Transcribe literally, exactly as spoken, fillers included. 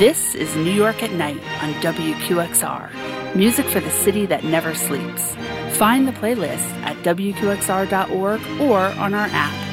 This is New York at Night on W Q X R, music for the city that never sleeps. Find the playlist at W Q X R dot org or on our app.